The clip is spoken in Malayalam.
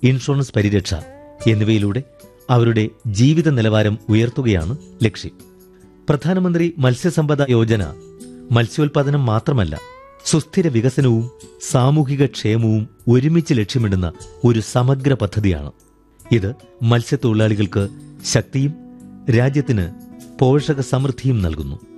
ഇൻഷുറൻസ് പരിരക്ഷ എന്നിവയിലൂടെ അവരുടെ ജീവിത നിലവാരം ഉയർത്തുകയാണ് ലക്ഷ്യം. പ്രധാനമന്ത്രി മത്സ്യസമ്പദ യോജന മത്സ്യോൽപാദനം മാത്രമല്ല, സുസ്ഥിര വികസനവും സാമൂഹിക ക്ഷേമവും ഒരുമിച്ച് ലക്ഷ്യമിടുന്ന ഒരു സമഗ്ര പദ്ധതിയാണ്. ഇത് മത്സ്യത്തൊഴിലാളികൾക്ക് ശക്തിയും രാജ്യത്തിന് പോഷക സമൃദ്ധിയും നൽകുന്നു.